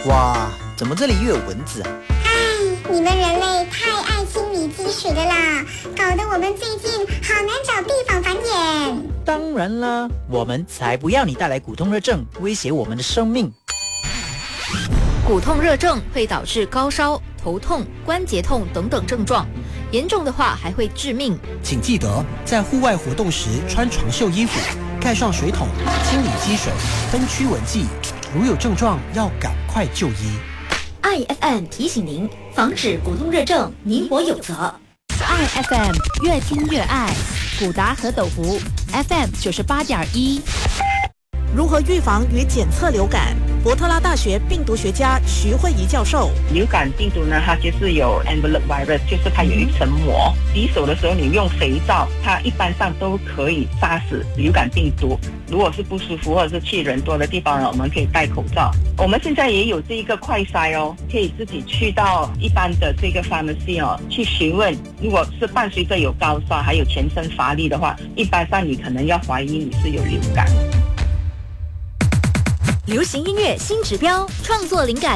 哇，怎么这里又有蚊子啊？ 唉，你们人类太爱清理积水的啦，搞得我们最近好难找地方繁衍。 当然啦，我们才不要你带来骨痛热症，威胁我们的生命。 骨痛热症会导致高烧、头痛、关节痛等等症状，严重的话还会致命。 请记得在户外活动时穿长袖衣服，盖上水桶，清理积水，分驱蚊剂。如有症状，要赶快就医。 IFM 提醒您，防止骨痛热症，你我有责。 IFM 越听越爱，古达和斗福 FM 98.1。 如何预防与检测流感？伯特拉大学病毒学家徐慧仪教授， 流感病毒呢，它就是有 envelope virus， 就是它有一层膜。洗手的时候你用肥皂，它一般上都可以杀死流感病毒。如果是不舒服或者是去人多的地方呢，我们可以戴口罩。我们现在也有这一个快筛哦，可以自己去到一般的这个 pharmacy 哦，去询问。如果是伴随着有高烧还有全身乏力的话，一般上你可能要怀疑你是有流感。 流行音乐新指标，创作灵感